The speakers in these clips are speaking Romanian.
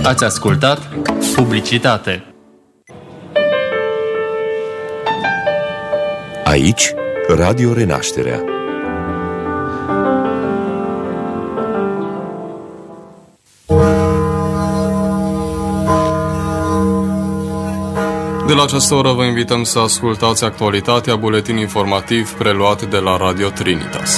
Ați ascultat publicitate. Aici, Radio Renașterea. De la această oră vă invităm să ascultați actualitatea, buletin informativ preluat de la Radio Trinitas.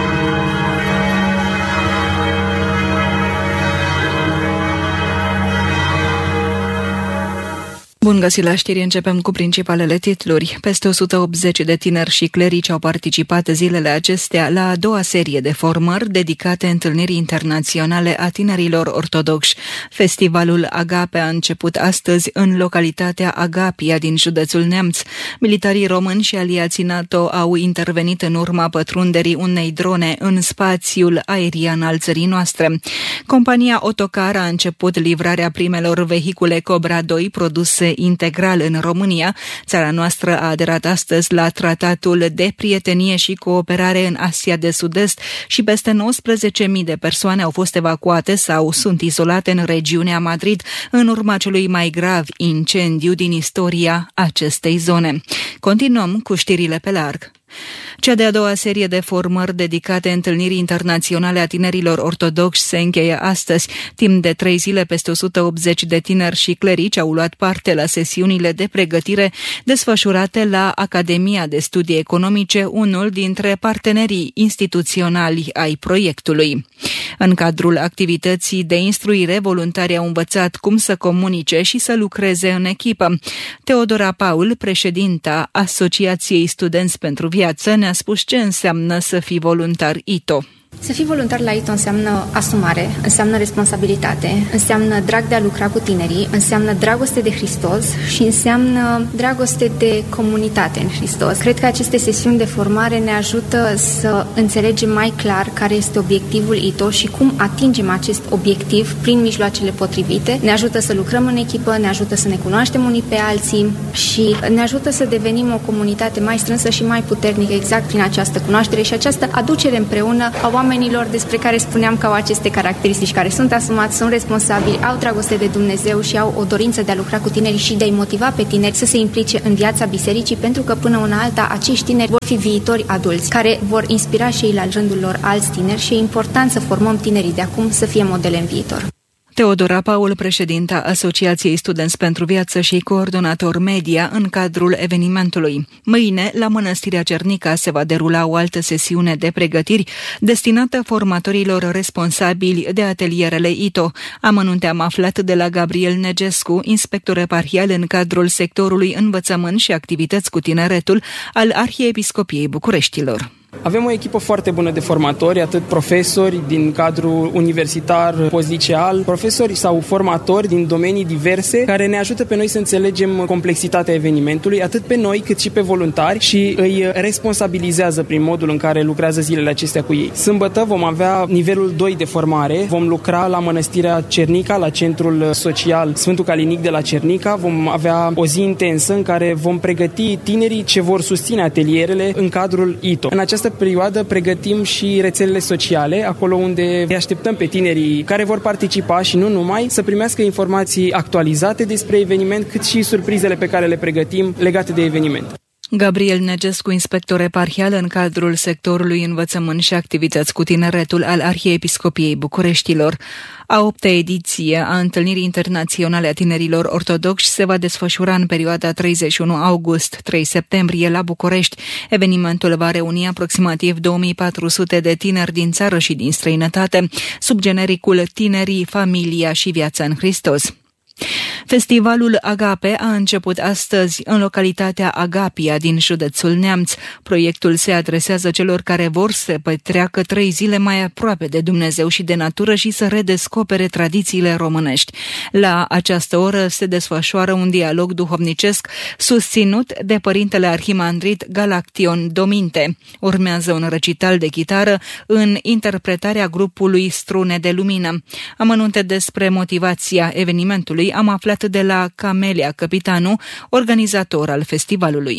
Bun găsit la știri, începem cu principalele titluri. Peste 180 de tineri și clerici au participat zilele acestea la a doua serie de formări dedicate întâlnirii internaționale a tinerilor ortodoxi. Festivalul Agape a început astăzi în localitatea Agapia din județul Neamț. Militarii români și aliații NATO au intervenit în urma pătrunderii unei drone în spațiul aerian al țării noastre. Compania Autocar a început livrarea primelor vehicule Cobra 2 produse integral în România. Țara noastră a aderat astăzi la Tratatul de Prietenie și Cooperare în Asia de Sud-Est și peste 19.000 de persoane au fost evacuate sau sunt izolate în regiunea Madrid în urma celui mai grav incendiu din istoria acestei zone. Continuăm cu știrile pe larg. Cea de-a doua serie de formări dedicate întâlnirii internaționale a tinerilor ortodoxi se încheie astăzi. Timp de 3 zile, peste 180 de tineri și clerici au luat parte la sesiunile de pregătire desfășurate la Academia de Studii Economice, unul dintre partenerii instituționali ai proiectului. În cadrul activității de instruire, voluntarii au învățat cum să comunice și să lucreze în echipă. Teodora Paul, președinta Asociației Studenți pentru Viață, ne-a spus ce înseamnă să fii voluntar ITO. Să fii voluntar la ITO înseamnă asumare, înseamnă responsabilitate, înseamnă drag de a lucra cu tinerii, înseamnă dragoste de Hristos și înseamnă dragoste de comunitate în Hristos. Cred că aceste sesiuni de formare ne ajută să înțelegem mai clar care este obiectivul ITO și cum atingem acest obiectiv prin mijloacele potrivite. Ne ajută să lucrăm în echipă, ne ajută să ne cunoaștem unii pe alții și ne ajută să devenim o comunitate mai strânsă și mai puternică exact prin această cunoaștere și această aducere împreună a oamenilor despre care spuneam că au aceste caracteristici, care sunt asumați, sunt responsabili, au dragoste de Dumnezeu și au o dorință de a lucra cu tinerii și de a-i motiva pe tineri să se implice în viața bisericii, pentru că până una alta acești tineri vor fi viitori adulți care vor inspira și ei la rândul lor alți tineri și e important să formăm tinerii de acum să fie modele în viitor. Teodora Paul, președinta Asociației Studenți pentru Viață și coordonator media în cadrul evenimentului. Mâine, la Mănăstirea Cernica, se va derula o altă sesiune de pregătiri destinată formatorilor responsabili de atelierele ITO. Amănunte am aflat de la Gabriel Negescu, inspector eparhial în cadrul sectorului învățământ și activități cu tineretul al Arhiepiscopiei Bucureștilor. Avem o echipă foarte bună de formatori, atât profesori din cadrul universitar, postliceal, profesori sau formatori din domenii diverse, care ne ajută pe noi să înțelegem complexitatea evenimentului, atât pe noi cât și pe voluntari și îi responsabilizează prin modul în care lucrează zilele acestea cu ei. Sâmbătă vom avea nivelul 2 de formare, vom lucra la Mănăstirea Cernica, la Centrul Social Sfântul Calinic de la Cernica, vom avea o zi intensă în care vom pregăti tinerii ce vor susține atelierele în cadrul ITO. În această perioadă pregătim și rețelele sociale, acolo unde îi așteptăm pe tinerii care vor participa și nu numai, să primească informații actualizate despre eveniment, cât și surprizele pe care le pregătim legate de eveniment. Gabriel Negescu, inspector eparhial în cadrul sectorului învățământ și activități cu tineretul al Arhiepiscopiei Bucureștilor. A 8-a ediție a Întâlnirii Internaționale a Tinerilor Ortodoxi se va desfășura în perioada 31 august-3 septembrie la București. Evenimentul va reuni aproximativ 2400 de tineri din țară și din străinătate, sub genericul Tinerii, Familia și Viața în Hristos. Festivalul Agape a început astăzi în localitatea Agapia din județul Neamț. Proiectul se adresează celor care vor să petreacă 3 zile mai aproape de Dumnezeu și de natură și să redescopere tradițiile românești. La această oră se desfășoară un dialog duhovnicesc susținut de părintele arhimandrit Galaction Dominte. Urmează un recital de chitară în interpretarea grupului Strune de Lumină. Amănunte despre motivația evenimentului am aflat de la Camelia Capitanu, organizator al festivalului.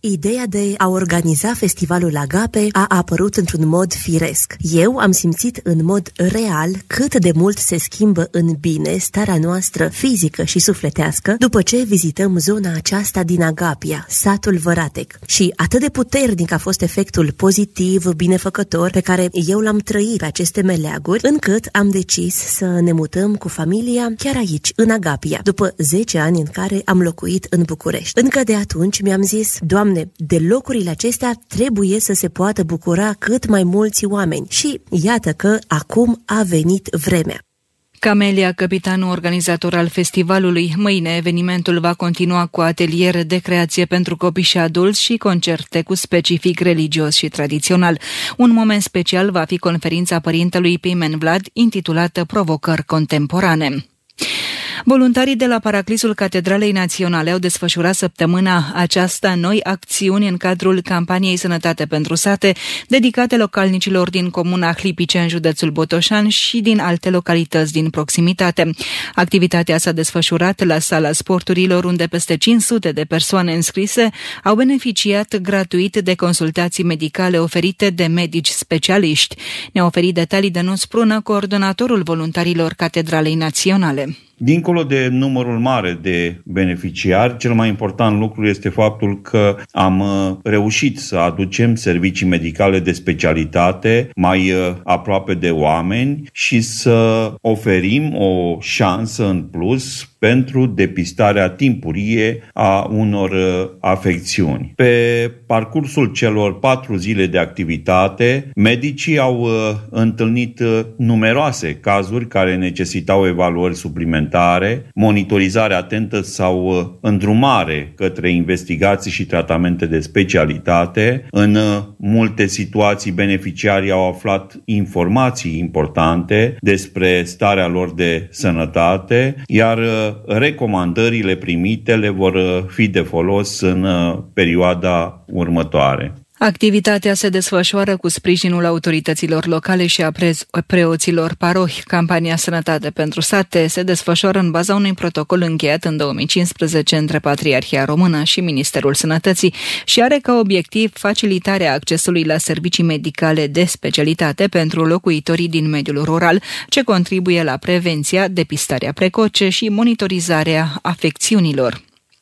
Ideea de a organiza festivalul Agape a apărut într-un mod firesc. Eu am simțit în mod real cât de mult se schimbă în bine starea noastră fizică și sufletească după ce vizităm zona aceasta din Agapia, satul Văratec. Și atât de puternic a fost efectul pozitiv, binefăcător pe care eu l-am trăit pe aceste meleaguri, încât am decis să ne mutăm cu familia chiar aici, în Agapia, după 10 ani în care am locuit în București. Încă de atunci mi-am zis: Doamne, de locurile acestea trebuie să se poată bucura cât mai mulți oameni. Și iată că acum a venit vremea. Camelia, capitanul organizator al festivalului. Mâine evenimentul va continua cu ateliere de creație pentru copii și adulți și concerte cu specific religios și tradițional. Un moment special va fi conferința părintelui Pimen Vlad, intitulată Provocări contemporane. Voluntarii de la Paraclisul Catedralei Naționale au desfășurat săptămâna aceasta noi acțiuni în cadrul campaniei Sănătate pentru Sate, dedicate localnicilor din comuna Hlipice în județul Botoșani și din alte localități din proximitate. Activitatea s-a desfășurat la sala sporturilor, unde peste 500 de persoane înscrise au beneficiat gratuit de consultații medicale oferite de medici specialiști. Ne-a oferit detalii Dănuț Prună, coordonatorul voluntarilor Catedralei Naționale. Dincolo de numărul mare de beneficiari, cel mai important lucru este faptul că am reușit să aducem servicii medicale de specialitate mai aproape de oameni și să oferim o șansă în plus pentru depistarea timpurie a unor afecțiuni. Pe parcursul celor 4 zile de activitate, medicii au întâlnit numeroase cazuri care necesitau evaluări suplimentare, monitorizare atentă sau îndrumare către investigații și tratamente de specialitate. În multe situații, beneficiarii au aflat informații importante despre starea lor de sănătate, iar recomandările primite le vor fi de folos în perioada următoare. Activitatea se desfășoară cu sprijinul autorităților locale și a preoților parohi. Campania Sănătate pentru Sate se desfășoară în baza unui protocol încheiat în 2015 între Patriarhia Română și Ministerul Sănătății și are ca obiectiv facilitarea accesului la servicii medicale de specialitate pentru locuitorii din mediul rural, ce contribuie la prevenția, depistarea precoce și monitorizarea afecțiunilor.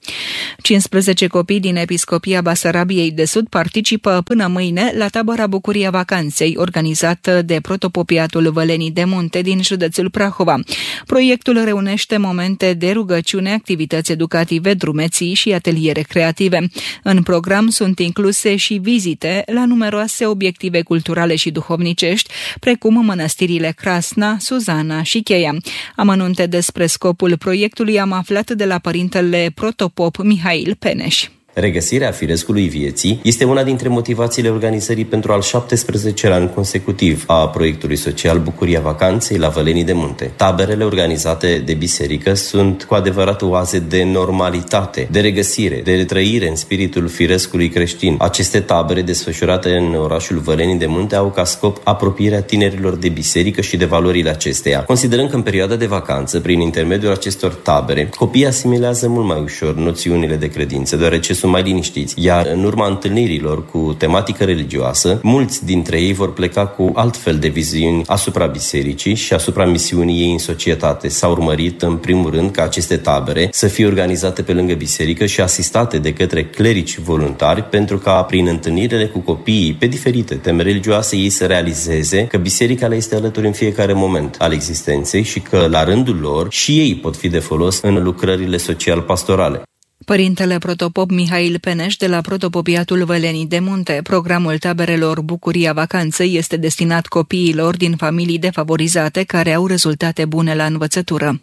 15 copii din Episcopia Basarabiei de Sud participă până mâine la tabăra Bucuria Vacanței, organizată de Protopopiatul Vălenii de Munte din județul Prahova. Proiectul reunește momente de rugăciune, activități educative, drumeții și ateliere creative. În program sunt incluse și vizite la numeroase obiective culturale și duhovnicești, precum mănăstirile Crasna, Suzana și Cheia. Amănunte despre scopul proiectului am aflat de la părintele protopop Mihail Peneș. Regăsirea firescului vieții este una dintre motivațiile organizării pentru al 17-lea an consecutiv a proiectului social Bucuria Vacanței la Vălenii de Munte. Taberele organizate de biserică sunt cu adevărat oaze de normalitate, de regăsire, de retrăire în spiritul firescului creștin. Aceste tabere desfășurate în orașul Vălenii de Munte au ca scop apropierea tinerilor de biserică și de valorile acesteia. Considerăm că în perioada de vacanță, prin intermediul acestor tabere, copiii asimilează mult mai ușor noțiunile de credință, deoarece sunt mai liniștiți, iar în urma întâlnirilor cu tematică religioasă, mulți dintre ei vor pleca cu altfel de viziuni asupra bisericii și asupra misiunii ei în societate. S-a urmărit în primul rând ca aceste tabere să fie organizate pe lângă biserică și asistate de către clerici voluntari, pentru ca prin întâlnirile cu copiii pe diferite teme religioase ei să realizeze că biserica le este alături în fiecare moment al existenței și că la rândul lor și ei pot fi de folos în lucrările social-pastorale. Părintele protopop Mihail Peneș de la Protopopiatul Vălenii de Munte. Programul taberelor Bucuria Vacanței este destinat copiilor din familii defavorizate care au rezultate bune la învățătură.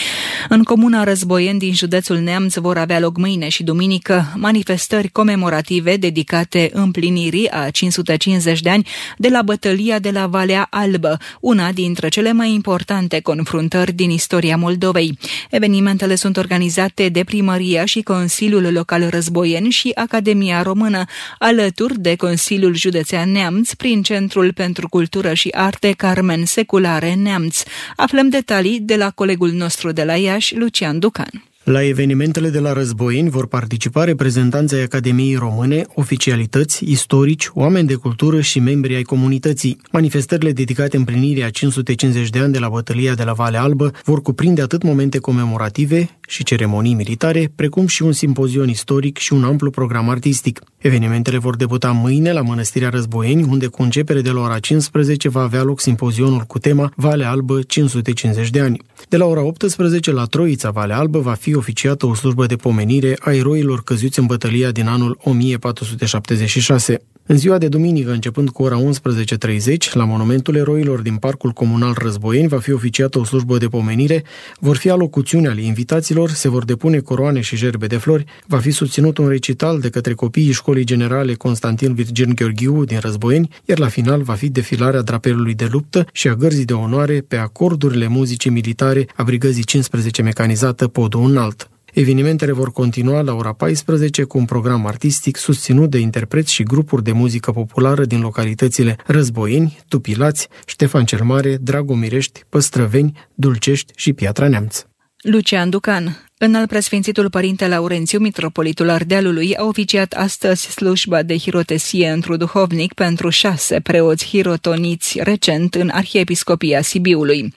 În comuna Războieni din județul Neamț vor avea loc mâine și duminică manifestări comemorative dedicate împlinirii a 550 de ani de la bătălia de la Valea Albă, una dintre cele mai importante confruntări din istoria Moldovei. Evenimentele sunt organizate de Primăria și Consiliul Local Războieni și Academia Română, alături de Consiliul Județean Neamț, prin Centrul pentru Cultură și Arte Carmen Seculare Neamț. Aflăm detalii de la colegul nostru de la Iași, Lucian Ducan. La evenimentele de la Războieni vor participa reprezentanții ai Academiei Române, oficialități, istorici, oameni de cultură și membri ai comunității. Manifestările dedicate împlinirii a 550 de ani de la bătălia de la Valea Albă vor cuprinde atât momente comemorative și ceremonii militare, precum și un simpozion istoric și un amplu program artistic. Evenimentele vor debuta mâine la Mănăstirea Războieni, unde cu începere de la ora 15 va avea loc simpozionul cu tema Valea Albă 550 de ani. De la ora 18 la Troița Valea Albă va fi oficiată o slujbă de pomenire a eroilor căzuți în bătălia din anul 1476. În ziua de duminică, începând cu ora 11:30, la Monumentul Eroilor din Parcul Comunal Războieni va fi oficiată o slujbă de pomenire, vor fi alocuțiuni ale invitaților, se vor depune coroane și gerbe de flori, va fi susținut un recital de către copiii Școlii Generale Constantin Virgin Gheorghiu din Războieni, iar la final va fi defilarea drapelului de luptă și a gărzii de onoare pe acordurile muzicii militare a Brigăzii 15 mecanizată Podul Înalt. Evenimentele vor continua la ora 14 cu un program artistic susținut de interpreți și grupuri de muzică populară din localitățile Războieni, Tupilați, Ștefan cel Mare, Dragomirești, Păstrăveni, Dulcești și Piatra Neamț. Lucian Ducan. Înalt Preasfințitul Părinte Laurențiu, mitropolitul Ardealului, a oficiat astăzi slujba de hirotesie într-un duhovnic pentru 6 preoți hirotoniți recent în Arhiepiscopia Sibiului.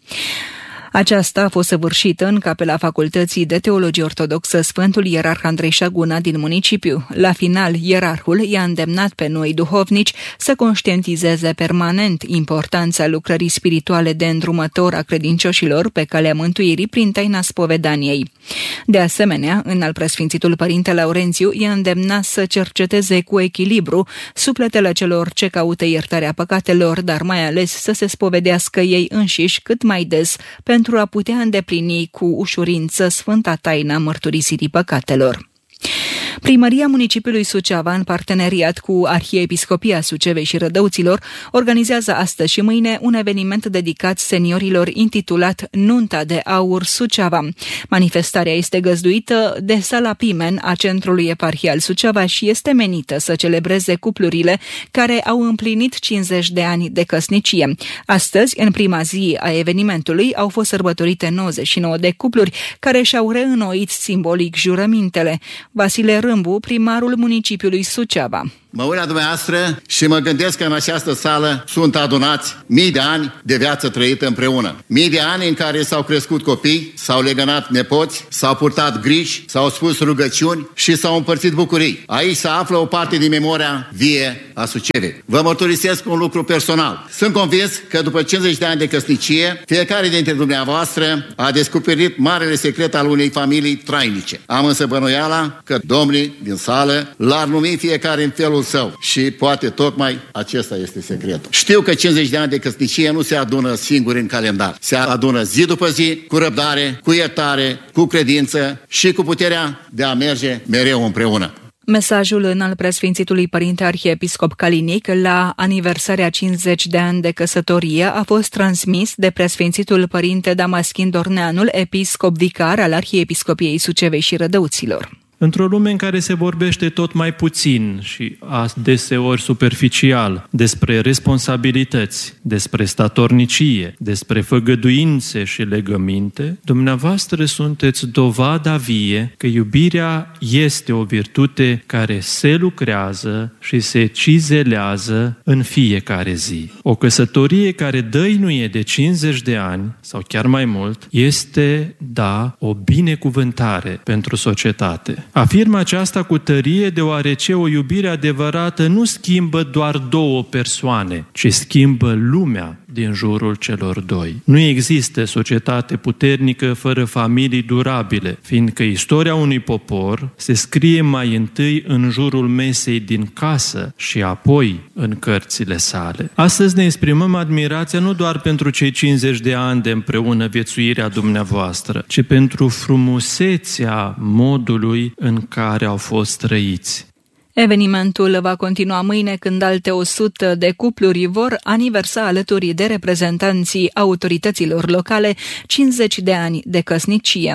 Aceasta a fost săvârșită în capela Facultății de Teologie Ortodoxă Sfântul Ierarh Andrei Șaguna din municipiu. La final, ierarhul i-a îndemnat pe noi duhovnici să conștientizeze permanent importanța lucrării spirituale de îndrumător a credincioșilor pe calea mântuirii prin taina spovedaniei. De asemenea, Înalt Preasfințitul Părinte Laurențiu i-a îndemnat să cerceteze cu echilibru sufletele celor ce caută iertarea păcatelor, dar mai ales să se spovedească ei înșiși cât mai des pentru a putea îndeplini cu ușurință sfânta taina mărturisirii păcatelor. Primăria municipiului Suceava, în parteneriat cu Arhiepiscopia Sucevei și Rădăuților, organizează astăzi și mâine un eveniment dedicat seniorilor intitulat Nunta de Aur Suceava. Manifestarea este găzduită de Sala Pimen a Centrului Eparhial Suceava și este menită să celebreze cuplurile care au împlinit 50 de ani de căsnicie. Astăzi, în prima zi a evenimentului, au fost sărbătorite 99 de cupluri care și-au reînnoit simbolic jurămintele. Vasile Râmbu, primarul municipiului Suceava. Mă uit la dumneavoastră și mă gândesc că în această sală sunt adunați mii de ani de viață trăită împreună. Mii de ani în care s-au crescut copii, s-au legănat nepoți, s-au purtat griji, s-au spus rugăciuni și s-au împărțit bucurii. Aici se află o parte din memoria vie a Sucevei. Vă mărturisesc un lucru personal. Sunt convins că după 50 de ani de căsnicie, fiecare dintre dumneavoastră a descoperit marele secret al unei familii trainice. Am însă bănuiala că domnii din sală l-ar numi fiecare în felul său și poate tocmai acesta este secretul. Știu că 50 de ani de căsnicie nu se adună singuri în calendar. Se adună zi după zi, cu răbdare, cu iertare, cu credință și cu puterea de a merge mereu împreună. Mesajul Înalt Preasfințitului Părinte Arhiepiscop Calinic la aniversarea 50 de ani de căsătorie a fost transmis de Preasfințitul Părinte Damaschin Dorneanul, episcop vicar al Arhiepiscopiei Sucevei și Rădăuților. Într-o lume în care se vorbește tot mai puțin și adeseori superficial despre responsabilități, despre statornicie, despre făgăduințe și legăminte, dumneavoastră sunteți dovada vie că iubirea este o virtute care se lucrează și se cizelează în fiecare zi. O căsătorie care dăinuie de 50 de ani sau chiar mai mult este, da, o binecuvântare pentru societate. Afirm aceasta cu tărie deoarece o iubire adevărată nu schimbă doar două persoane, ci schimbă lumea din jurul celor doi. Nu există societate puternică fără familii durabile, fiindcă istoria unui popor se scrie mai întâi în jurul mesei din casă și apoi în cărțile sale. Astăzi ne exprimăm admirația nu doar pentru cei 50 de ani de împreună viețuirea dumneavoastră, ci pentru frumusețea modului în care au fost trăiți. Evenimentul va continua mâine când alte 100 de cupluri vor aniversa alături de reprezentanții autorităților locale 50 de ani de căsnicie.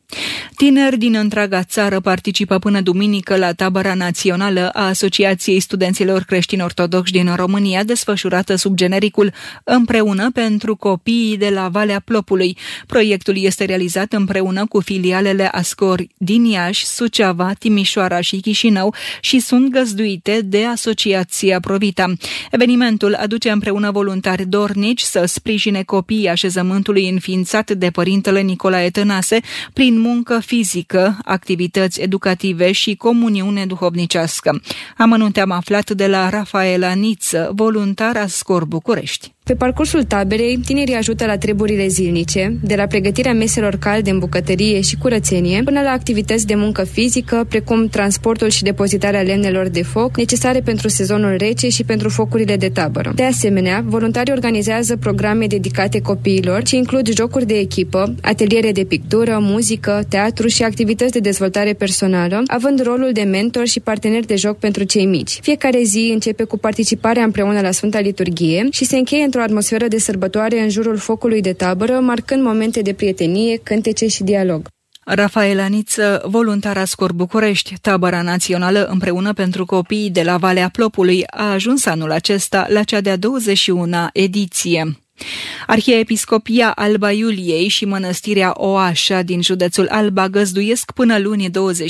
Tineri din întreaga țară participă până duminică la tabăra națională a Asociației Studenților Creștini Ortodoxi din România, desfășurată sub genericul Împreună pentru copiii de la Valea Plopului. Proiectul este realizat împreună cu filialele Ascor din Iași, Suceava, Timișoara și Chișinău și sunt găzduite de Asociația Provita. Evenimentul aduce împreună voluntari dornici să sprijine copiii așezământului înființat de părintele Nicolae Tănase prin muncă fizică, activități educative și comuniune duhovnicească. Amănunte am aflat de la Rafaela Niță, voluntar Ascor București. Pe parcursul taberei, tinerii ajută la treburile zilnice, de la pregătirea meselor calde în bucătărie și curățenie, până la activități de muncă fizică, precum transportul și depozitarea lemnelor de foc, necesare pentru sezonul rece și pentru focurile de tabără. De asemenea, voluntarii organizează programe dedicate copiilor, ce includ jocuri de echipă, ateliere de pictură, muzică, teatru și activități de dezvoltare personală, având rolul de mentor și partener de joc pentru cei mici. Fiecare zi începe cu participarea împreună la Sfânta Liturghie și se încheie într-o atmosferă de sărbătoare în jurul focului de tabără, marcând momente de prietenie, cântece și dialog. Rafaela Niță, voluntar Ascor București. Tabăra națională Împreună pentru copiii de la Valea Plopului a ajuns anul acesta la cea de-a 21-a ediție. Arhiepiscopia Alba Iuliei și Mănăstirea Oașa din județul Alba găzduiesc până luni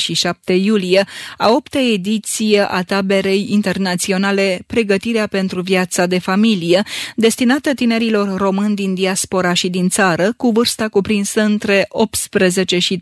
27 iulie a 8-a ediție a taberei internaționale Pregătirea pentru viața de familie, destinată tinerilor români din diaspora și din țară, cu vârsta cuprinsă între 18 și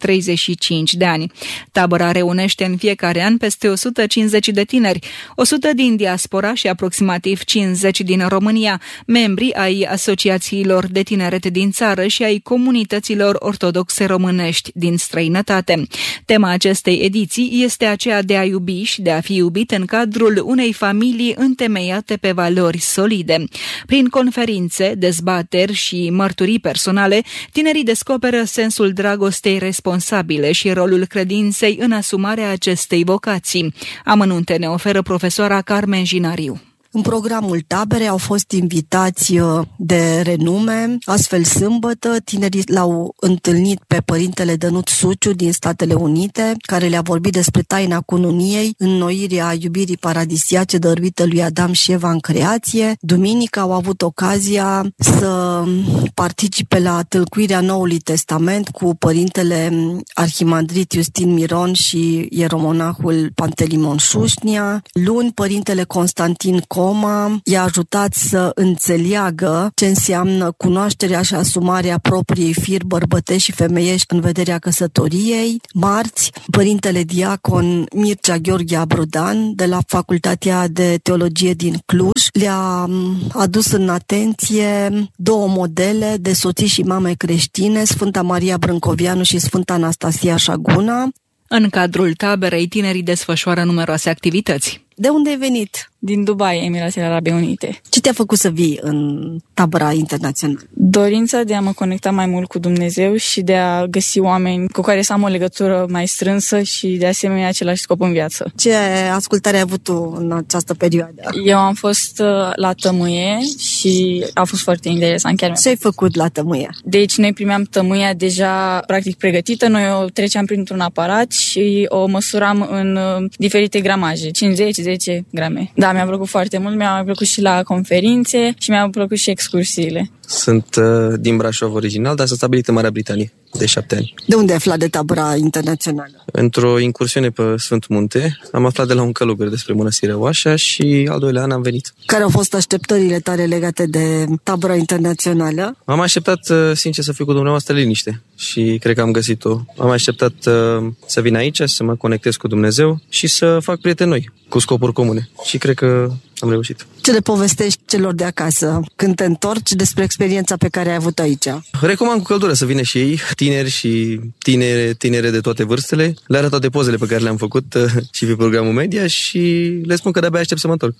35 de ani. Tabăra reunește în fiecare an peste 150 de tineri, 100 din diaspora și aproximativ 50 din România, membri ai asociațiilor de tineret din țară și ai comunităților ortodoxe românești din străinătate. Tema acestei ediții este aceea de a iubi și de a fi iubit în cadrul unei familii întemeiate pe valori solide. Prin conferințe, dezbateri și mărturii personale, tinerii descoperă sensul dragostei responsabile și rolul credinței în asumarea acestei vocații. Amănunte ne oferă profesoara Carmen Jinariu. În programul taberei au fost invitați de renume, astfel sâmbătă tinerii l-au întâlnit pe părintele Dănuț Suciu din Statele Unite, care le-a vorbit despre taina cununiei, înnoirea iubirii paradisiace dăruită lui Adam și Eva în creație. Duminică au avut ocazia să participe la tâlcuirea Noului Testament cu părintele arhimandrit Iustin Miron și ieromonahul Pantelimon Șușnia. Luni, părintele Constantin Coma i-a ajutat să înțeleagă ce înseamnă cunoașterea și asumarea propriei firi bărbătești și femeiești în vederea căsătoriei. Marți, părintele diacon Mircea Gheorghe Abrudan de la Facultatea de Teologie din Cluj le-a adus în atenție două modele de soții și mame creștine, Sfânta Maria Brâncovianu și Sfânta Anastasia Șaguna. În cadrul taberei, tinerii desfășoară numeroase activități. De unde ai venit? Din Dubai, Emiratele Arabe Unite. Ce te-a făcut să vii în tabăra internațională? Dorința de a mă conecta mai mult cu Dumnezeu și de a găsi oameni cu care să am o legătură mai strânsă și de asemenea același scop în viață. Ce ascultare ai avut tu în această perioadă? Eu am fost la tămâie și a fost foarte interesant chiar. Ce ai făcut la tămâie? Deci noi primeam tămâia deja practic pregătită, noi o treceam printr-un aparat și o măsuram în diferite gramaje, 50-10 grame. Da, mi-a plăcut foarte mult, mi-a plăcut și la conferințe și mi-au plăcut și excursiile. Sunt din Brașov original, dar sunt stabilit în Marea Britanie de 7 ani. De unde ai aflat de tabăra internațională? Într-o incursiune pe Sfânt Munte, am aflat de la un călugăr despre Mănăstirea Oașa și al doilea an am venit. Care au fost așteptările tale legate de tabăra internațională? Am așteptat, sincer să fiu cu dumneavoastră, liniște și cred că am găsit-o. Am așteptat să vin aici, să mă conectez cu Dumnezeu și să fac prieteni noi, cu scopuri comune. Și cred că am reușit. Ce le povestești celor de acasă când te întorci despre experiența pe care ai avut aici? Recomand cu căldură să vină și ei, tineri și tinere de toate vârstele. Le arăt toate pozele pe care le-am făcut și pe programul media și le spun că de-abia aștept să mă întorc.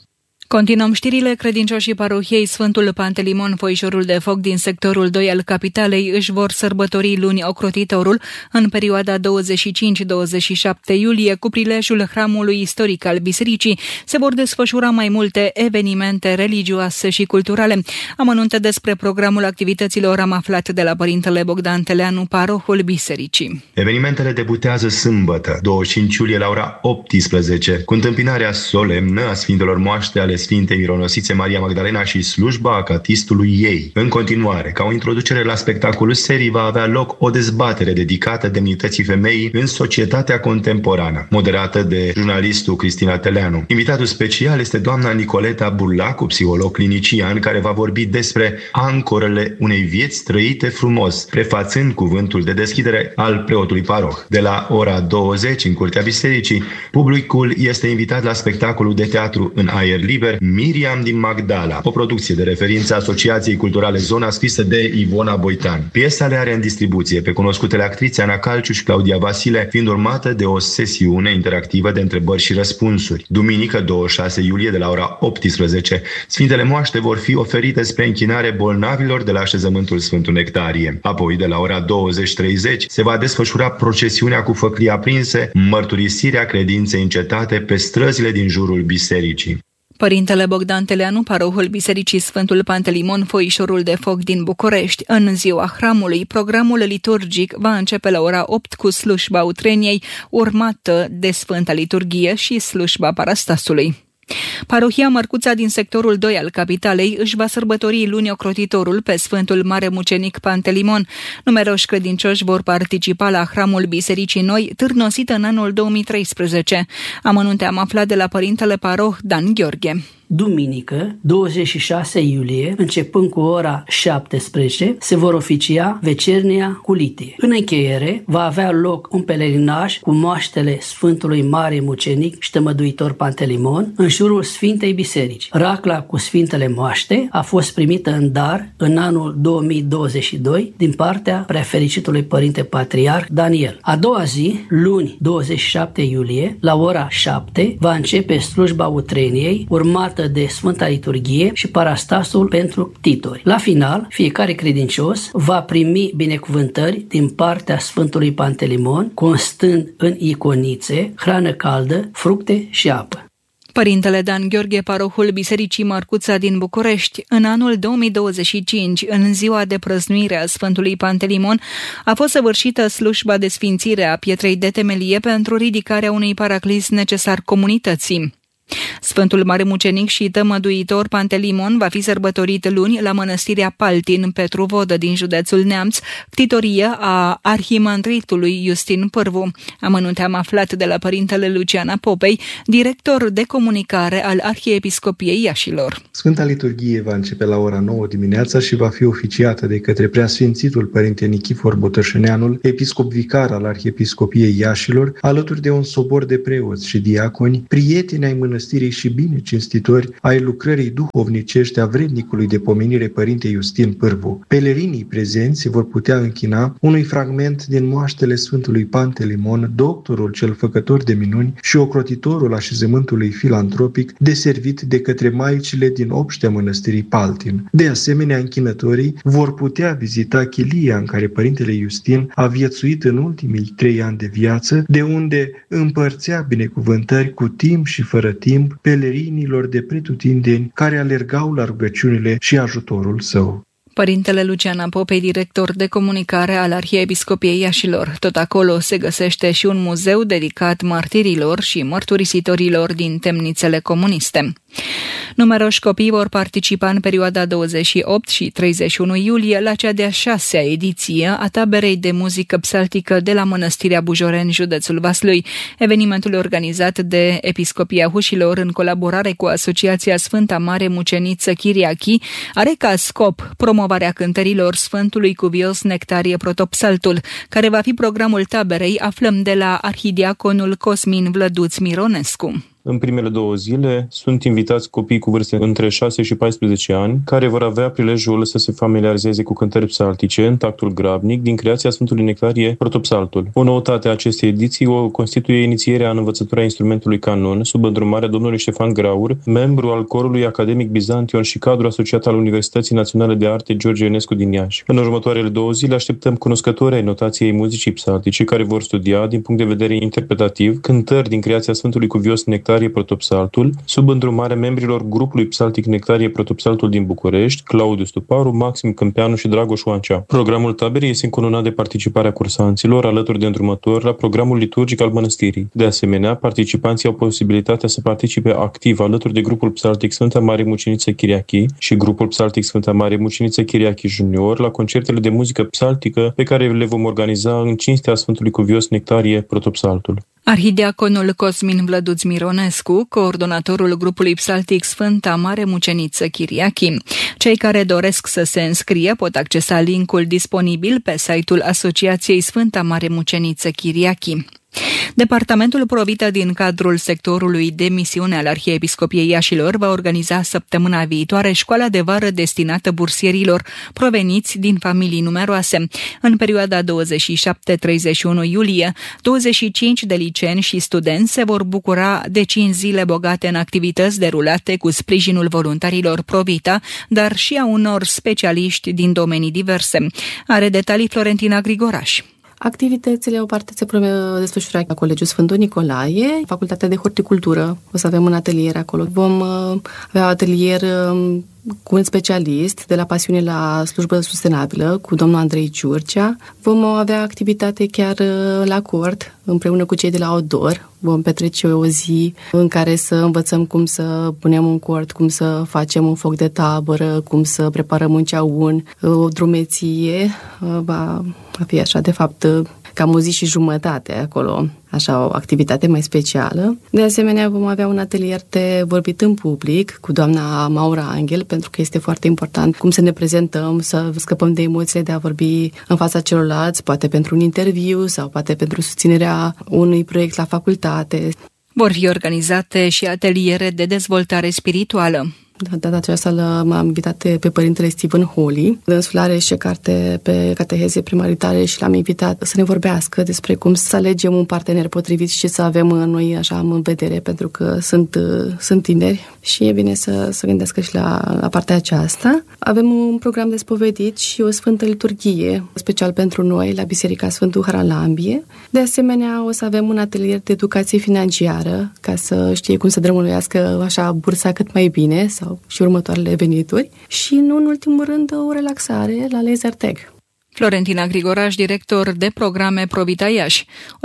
Continuăm știrile. Credincioșii parohiei Sfântul Pantelimon, foișorul de foc din sectorul 2 al capitalei, își vor sărbători luni ocrotitorul în perioada 25-27 iulie cu prilejul hramului istoric al bisericii. Se vor desfășura mai multe evenimente religioase și culturale. Amănunte despre programul activităților am aflat de la părintele Bogdan Teleanu, parohul bisericii. Evenimentele debutează sâmbătă, 25 iulie la ora 18, cu întâmpinarea solemnă a Sfintelor Moaște ale Sfintei Mironosițe Maria Magdalena și slujba acatistului ei. În continuare, ca o introducere la spectacolul serii, va avea loc o dezbatere dedicată demnității femeii în societatea contemporană, moderată de jurnalistul Cristina Teleanu. Invitatul special este doamna Nicoleta Burlacu, psiholog clinician, care va vorbi despre ancorele unei vieți trăite frumos, prefațând cuvântul de deschidere al preotului paroh. De la ora 20, în curtea bisericii, publicul este invitat la spectacolul de teatru în aer liber Miriam din Magdala, o producție de referință a Asociației Culturale Zona, scrisă de Ivona Boitan. Piesa le are în distribuție pe cunoscutele actrițe Ana Calciu și Claudia Vasile, fiind urmată de o sesiune interactivă de întrebări și răspunsuri. Duminică 26 iulie de la ora 18, Sfintele Moaște vor fi oferite spre închinare bolnavilor de la așezământul Sfântul Nectarie. Apoi, de la ora 20:30, se va desfășura procesiunea cu făclii aprinse, mărturisirea credinței încetate pe străzile din jurul bisericii. Părintele Bogdan Teleanu, parohul Bisericii Sfântul Pantelimon, foișorul de foc din București. În ziua hramului, programul liturgic va începe la ora 8 cu slujba utreniei, urmată de Sfânta Liturghie și slujba Parastasului. Parohia Mărcuța din sectorul 2 al capitalei își va sărbători luni ocrotitorul pe Sfântul Mare Mucenic Pantelimon. Numeroși credincioși vor participa la hramul Bisericii Noi, târnosit în anul 2013. Amănunte am aflat de la părintele paroh Dan Gheorghe. Duminică, 26 iulie, începând cu ora 17, se vor oficia vecernia culitie. În încheiere, va avea loc un pelerinaj cu moaștele Sfântului Mare Mucenic și Tămăduitor Pantelimon în jurul Sfintei Biserici. Racla cu Sfintele Moaște a fost primită în dar în anul 2022 din partea Preafericitului Părinte Patriarh Daniel. A doua zi, luni 27 iulie, la ora 7, va începe slujba utreniei, urmată de Sfânta Liturghie și Parastasul pentru titori. La final, fiecare credincios va primi binecuvântări din partea Sfântului Pantelimon, constând în iconițe, hrană caldă, fructe și apă. Părintele Dan Gheorghe, parohul Bisericii Mărcuța din București, în anul 2025, în ziua de prăznuire a Sfântului Pantelimon, a fost săvârșită slujba de sfințire a pietrei de temelie pentru ridicarea unui paraclis necesar comunității. Sfântul Mare Mucenic și Tămăduitor Pantelimon va fi sărbătorit luni la mănăstirea Paltin, Petru Vodă din județul Neamț, ctitorie a arhimandritului Iustin Pârvu. Amănunte am aflat de la părintele Luciana Popei, director de comunicare al Arhiepiscopiei Iașilor. Sfânta Liturghie va începe la ora 9 dimineața și va fi oficiată de către Preasfințitul Părinte Nichifor Botășeneanul, episcop vicar al Arhiepiscopiei Iașilor, alături de un sobor de preoți și diaconi, prieteni ai mănăstirii și bine cinstitori ai lucrării duhovnicești a vrednicului de pomenire Părinte Iustin Pârvu. Pelerinii prezenți se vor putea închina unui fragment din moaștele Sfântului Pantelimon, doctorul cel făcător de minuni și ocrotitorul așezământului filantropic, deservit de către maicile din obștea mănăstirii Paltin. De asemenea, închinătorii vor putea vizita chilia în care Părintele Iustin a viețuit în ultimii 3 ani de viață, de unde împărțea binecuvântări cu timp și fără timp pelerinilor de pretutindeni care alergau la rugăciunile și ajutorul său. Părintele Luciana Popei, director de comunicare al Arhiepiscopiei Iașilor. Tot acolo se găsește și un muzeu dedicat martirilor și mărturisitorilor din temnițele comuniste. Numeroși copii vor participa în perioada 28 și 31 iulie la cea de-a 6-a ediție a taberei de muzică psaltică de la Mănăstirea Bujoreni, județul Vaslui. Evenimentul organizat de Episcopia Hușilor în colaborare cu Asociația Sfânta Mare Muceniță Chiriachi are ca scop promovarea cântărilor Sfântului Cuvios Nectarie Protopsaltul, care va fi programul taberei, aflăm de la arhidiaconul Cosmin Vlăduț Mironescu. În primele 2 zile sunt invitați copii cu vârste între 6 și 14 ani, care vor avea prilejul să se familiarizeze cu cântări psaltice în tactul grabnic din creația Sfântului Nectarie Protopsaltul. O noutate a acestei ediții o constituie inițierea în învățătura instrumentului canon sub îndrumarea domnului Ștefan Graur, membru al Corului Academic Bizantion și cadru asociat al Universității Naționale de Arte George Ionescu din Iași. În următoarele 2 zile așteptăm cunoscători ai notației muzicii psaltice care vor studia din punct de vedere interpretativ cântări din creația Sfântului Cuvios Nectarie Protopsaltul sub îndrumarea membrilor grupului psaltic Nectarie Protopsaltul din București, Claudiu Stuparu, Maxim Câmpeanu și Dragoș Oancea. Programul taberei este încununat de participarea cursanților alături de îndrumători la programul liturgic al mănăstirii. De asemenea, participanții au posibilitatea să participe activ alături de grupul psaltic Sfânta Mare Muceniță Chiriachi și grupul psaltic Sfânta Mare Muceniță Chiriachi Junior la concertele de muzică psaltică pe care le vom organiza în cinstea Sfântului Cuvios Nectarie Protopsaltul. Arhidiaconul Cosmin Vlăduț Mironescu, coordonatorul grupului psaltic Sfânta Mare Muceniță Chiriachi. Cei care doresc să se înscrie pot accesa linkul disponibil pe site-ul Asociației Sfânta Mare Muceniță Chiriachi. Departamentul Provita din cadrul sectorului de misiune al Arhiepiscopiei Iașilor va organiza săptămâna viitoare școala de vară destinată bursierilor proveniți din familii numeroase. În perioada 27-31 iulie, 25 de liceeni și studenți se vor bucura de 5 zile bogate în activități derulate cu sprijinul voluntarilor Provita, dar și a unor specialiști din domenii diverse. Are detalii Florentina Grigoraș. Activitățile, o parte se desfășura la Colegiul Sfântul Nicolae, Facultatea de Horticultură. O să avem un atelier acolo. Vom avea un atelier cu un specialist de la pasiune la slujbă sustenabilă, cu domnul Andrei Ciurcea. Vom avea activitate chiar la cort, împreună cu cei de la Odor. Vom petrece o zi în care să învățăm cum să punem un cort, cum să facem un foc de tabără, cum să preparăm un ceaun, o drumeție. Va fi așa, de fapt, cam o zi și jumătate acolo, așa o activitate mai specială. De asemenea, vom avea un atelier de vorbit în public cu doamna Maura Angel, pentru că este foarte important cum să ne prezentăm, să scăpăm de emoțiile de a vorbi în fața celorlalți, poate pentru un interviu sau poate pentru susținerea unui proiect la facultate. Vor fi organizate și ateliere de dezvoltare spirituală. Data aceasta m-am invitat pe părintele Stephen Holly. Dânsul are și carte pe catehezie premaritare și l-am invitat să ne vorbească despre cum să alegem un partener potrivit și ce să avem noi așa în vedere, pentru că sunt tineri și e bine să gândească și la partea aceasta. Avem un program de spovedit și o sfântă liturghie, special pentru noi, la Biserica Sfântul Haralambie. De asemenea, o să avem un atelier de educație financiară, ca să știe cum să drămânuiască așa bursa cât mai bine sau și următoarele venituri și, nu în ultimul rând, o relaxare la laser tag. Florentina Grigoraș, director de programe Provita Iași.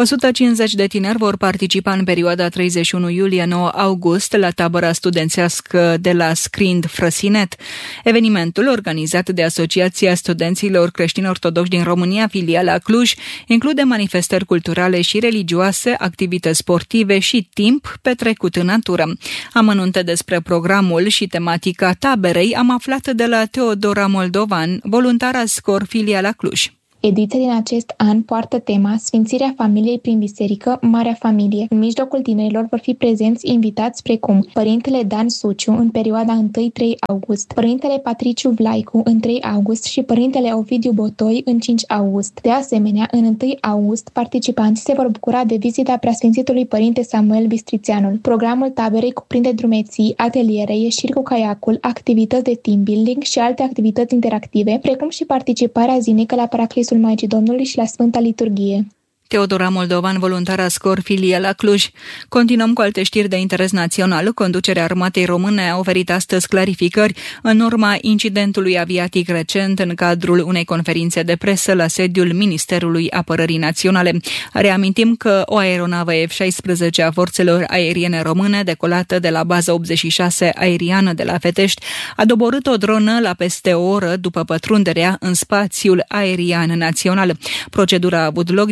150 de tineri vor participa în perioada 31 iulie-9 august la tabăra studențească de la Scrind Frăsinet. Evenimentul, organizat de Asociația Studenților Creștini Ortodoxi din România, filiala Cluj, include manifestări culturale și religioase, activități sportive și timp petrecut în natură. Amănunte despre programul și tematica taberei am aflat de la Teodora Moldovan, voluntara SCOR filiala Cluj. Ediția din acest an poartă tema Sfințirea familiei prin biserică, Marea Familie. În mijlocul tinerilor vor fi prezenți invitați precum Părintele Dan Suciu în perioada 1-3 august, Părintele Patriciu Vlaicu în 3 august și Părintele Ovidiu Botoi în 5 august. De asemenea, în 1 august, participanții se vor bucura de vizita Preasfințitului Părinte Samuel Bistrițeanul. Programul taberei cuprinde drumeții, ateliere, ieșiri cu caiacul, activități de team building și alte activități interactive, precum și participarea zilnică la Paraclisul Maicii Domnului și la Sfânta Liturghie. Teodora Moldovan, voluntara SCOR filiala Cluj. Continuăm cu alte știri de interes național. Conducerea Armatei Române a oferit astăzi clarificări în urma incidentului aviatic recent în cadrul unei conferințe de presă la sediul Ministerului Apărării Naționale. Reamintim că o aeronavă F-16 a Forțelor Aeriene Române, decolată de la baza 86 aeriană de la Fetești, a doborât o dronă la peste o oră după pătrunderea în spațiul aerian național. Procedura a avut loc deasupra unei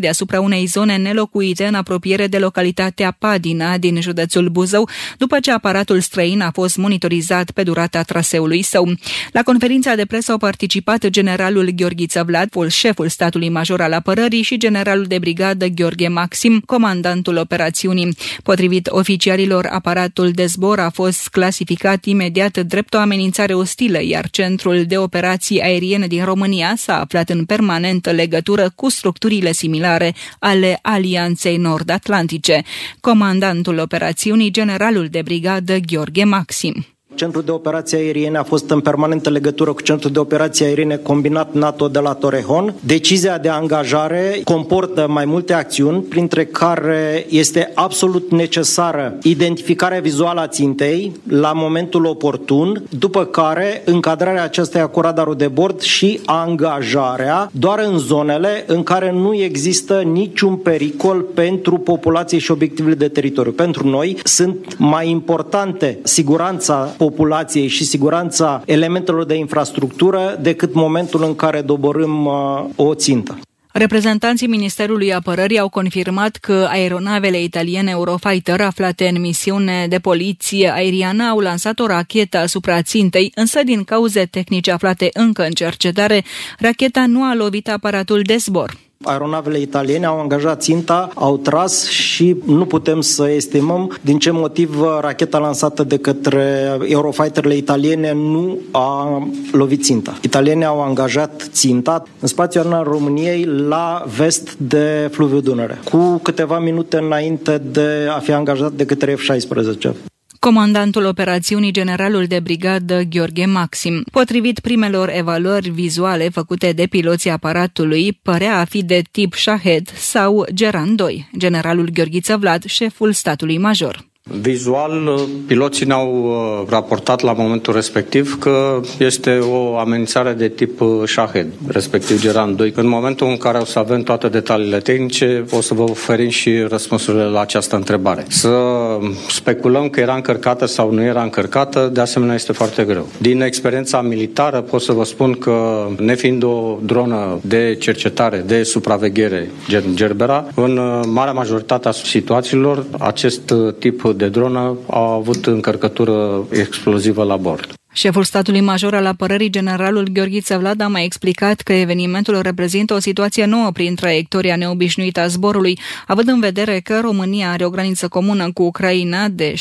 unei zone nelocuite în apropiere de localitatea Padina din județul Buzău, după ce aparatul străin a fost monitorizat pe durata traseului său. La conferința de presă au participat generalul Gheorghiță Vlad, șeful statului major al apărării, și generalul de brigadă Gheorghe Maxim, comandantul operațiunii. Potrivit oficialilor, aparatul de zbor a fost clasificat imediat drept o amenințare ostilă, iar Centrul de Operații Aeriene din România s-a aflat în permanentă legătură cu structurile similare ale Alianței Nord-Atlantice. Comandantul operațiunii, generalul de brigadă Gheorghe Maxim. Centrul de Operații Aeriene a fost în permanentă legătură cu Centrul de Operații Aeriene Combinat NATO de la Torrejon. Decizia de angajare comportă mai multe acțiuni, printre care este absolut necesară identificarea vizuală a țintei la momentul oportun, după care încadrarea acesteia cu radarul de bord și angajarea doar în zonele în care nu există niciun pericol pentru populație și obiectivele de teritoriu. Pentru noi sunt mai importante siguranța populației și siguranța elementelor de infrastructură decât momentul în care doborâm o țintă. Reprezentanții Ministerului Apărării au confirmat că aeronavele italiene Eurofighter aflate în misiune de poliție aeriană au lansat o rachetă asupra țintei, însă din cauze tehnice aflate încă în cercetare, racheta nu a lovit aparatul de zbor. Aeronavele italiene au angajat ținta, au tras și nu putem să estimăm din ce motiv racheta lansată de către Eurofighterele italiene nu a lovit ținta. Italienii au angajat ținta în spațiul aerian al României la vest de fluviul Dunăre, cu câteva minute înainte de a fi angajat de către F-16. Comandantul operațiunii, generalul de brigadă Gheorghe Maxim. Potrivit primelor evaluări vizuale făcute de piloții aparatului, părea a fi de tip Shahed sau Geran 2, generalul Gheorghiță Vlad, șeful statului major. Vizual, piloții ne-au raportat la momentul respectiv că este o amenințare de tip Shahed, respectiv Geran 2. În momentul în care o să avem toate detaliile tehnice, o să vă oferim și răspunsurile la această întrebare. Să speculăm că era încărcată sau nu era încărcată, de asemenea este foarte greu. Din experiența militară pot să vă spun că, nefiind o dronă de cercetare, de supraveghere gen Gerbera, în marea majoritate a situațiilor, acest tip de dronă a avut încărcătură explozivă la bord. Șeful statului major al apărării, generalul Gheorghiță Vlad, a mai explicat că evenimentul reprezintă o situație nouă prin traiectoria neobișnuită a zborului, având în vedere că România are o graniță comună cu Ucraina de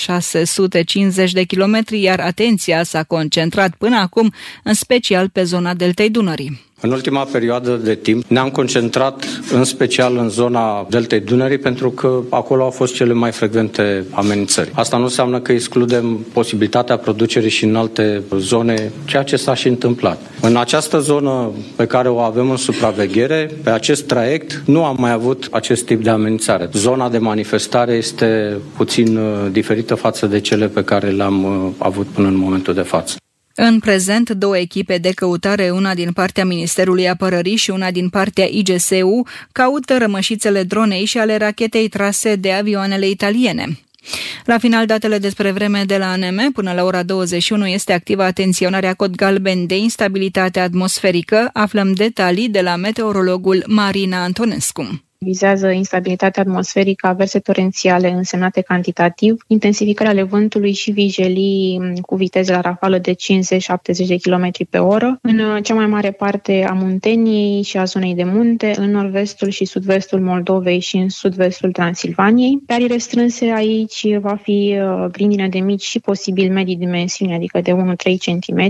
650 de kilometri, iar atenția s-a concentrat până acum în special pe zona deltei Dunării. În ultima perioadă de timp ne-am concentrat în special în zona deltei Dunării pentru că acolo au fost cele mai frecvente amenințări. Asta nu înseamnă că excludem posibilitatea producerii și în alte zone, ceea ce s-a și întâmplat. În această zonă pe care o avem în supraveghere, pe acest traiect, nu am mai avut acest tip de amenințare. Zona de manifestare este puțin diferită față de cele pe care le-am avut până în momentul de față. În prezent, două echipe de căutare, una din partea Ministerului Apărării și una din partea IGSU, caută rămășițele dronei și ale rachetei trase de avioanele italiene. La final, datele despre vreme de la ANM. Până la ora 21 este activă atenționarea cod galben de instabilitate atmosferică. Aflăm detalii de la meteorologul Marina Antonescu. Vizează instabilitatea atmosferică, averse torențiale însemnate cantitativ, intensificarea ale vântului și vijelii cu viteze la rafală de 50-70 de km pe oră. În cea mai mare parte a Munteniei și a zonei de munte, în nord-vestul și sud-vestul Moldovei și în sud-vestul Transilvaniei. Pe arii restrânse aici va fi grindină de mici și posibil medii dimensiuni, adică de 1-3 cm.